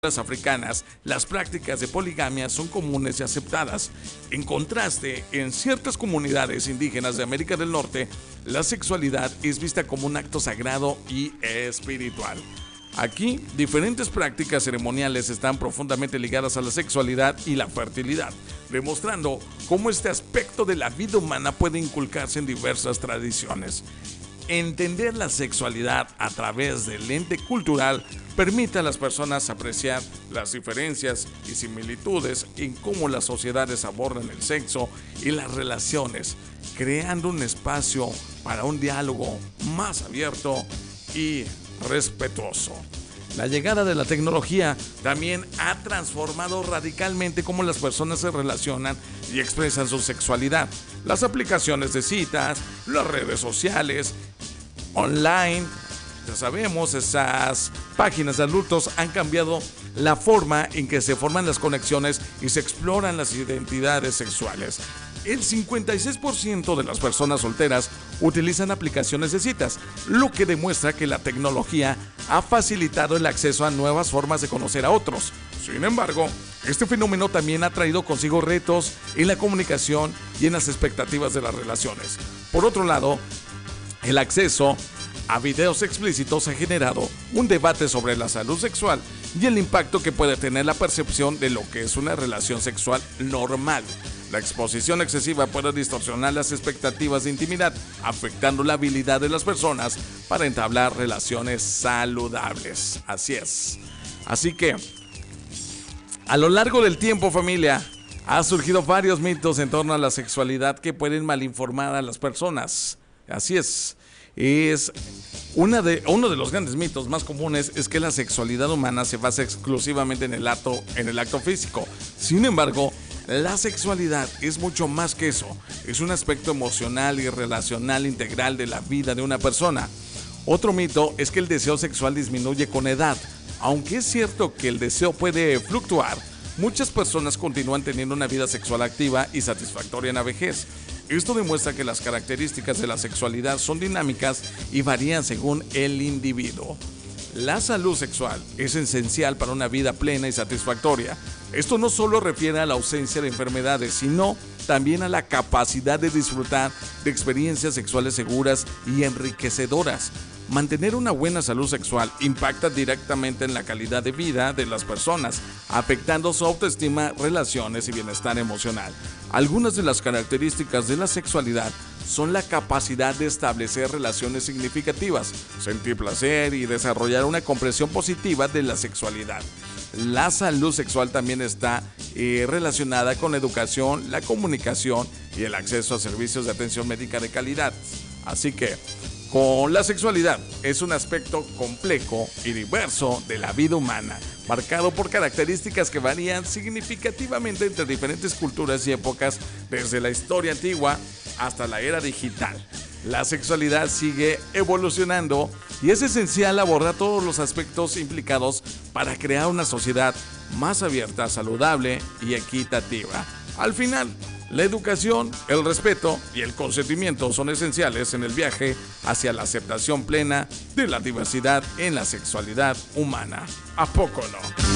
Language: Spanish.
Africanas, las prácticas de poligamia son comunes y aceptadas. En contraste, en ciertas comunidades indígenas de América del Norte, la sexualidad es vista como un acto sagrado y espiritual. Aquí, diferentes prácticas ceremoniales están profundamente ligadas a la sexualidad y la fertilidad, demostrando cómo este aspecto de la vida humana puede inculcarse en diversas tradiciones. Entender la sexualidad a través del lente cultural permite a las personas apreciar las diferencias y similitudes en cómo las sociedades abordan el sexo y las relaciones, creando un espacio para un diálogo más abierto y respetuoso. La llegada de la tecnología también ha transformado radicalmente cómo las personas se relacionan y expresan su sexualidad. Las aplicaciones de citas, las redes sociales, online, ya sabemos, esas páginas de adultos han cambiado la forma en que se forman las conexiones y se exploran las identidades sexuales. El 56% de las personas solteras utilizan aplicaciones de citas, lo que demuestra que la tecnología ha facilitado el acceso a nuevas formas de conocer a otros. Sin embargo, este fenómeno también ha traído consigo retos en la comunicación y en las expectativas de las relaciones. Por otro lado, el acceso a videos explícitos ha generado un debate sobre la salud sexual y el impacto que puede tener la percepción de lo que es una relación sexual normal. La exposición excesiva puede distorsionar las expectativas de intimidad, afectando la habilidad de las personas para entablar relaciones saludables. Así es. Así que, a lo largo del tiempo, familia, ha surgido varios mitos en torno a la sexualidad que pueden malinformar a las personas. Así es. Uno de los grandes mitos más comunes es que la sexualidad humana se basa exclusivamente en el acto físico. Sin embargo, la sexualidad es mucho más que eso. Es un aspecto emocional y relacional integral de la vida de una persona. Otro mito es que el deseo sexual disminuye con edad. Aunque es cierto que el deseo puede fluctuar, muchas personas continúan teniendo una vida sexual activa y satisfactoria en la vejez. Esto demuestra que las características de la sexualidad son dinámicas y varían según el individuo. La salud sexual es esencial para una vida plena y satisfactoria. Esto no solo refiere a la ausencia de enfermedades, sino también a la capacidad de disfrutar de experiencias sexuales seguras y enriquecedoras. Mantener una buena salud sexual impacta directamente en la calidad de vida de las personas, afectando su autoestima, relaciones y bienestar emocional. Algunas de las características de la sexualidad son la capacidad de establecer relaciones significativas, sentir placer y desarrollar una comprensión positiva de la sexualidad. La salud sexual también está relacionada con la educación, la comunicación y el acceso a servicios de atención médica de calidad. Así que, con la sexualidad es un aspecto complejo y diverso de la vida humana, marcado por características que varían significativamente entre diferentes culturas y épocas, desde la historia antigua hasta la era digital. La sexualidad sigue evolucionando y es esencial abordar todos los aspectos implicados para crear una sociedad más abierta, saludable y equitativa. Al final, la educación, el respeto y el consentimiento son esenciales en el viaje hacia la aceptación plena de la diversidad en la sexualidad humana. ¿A poco no?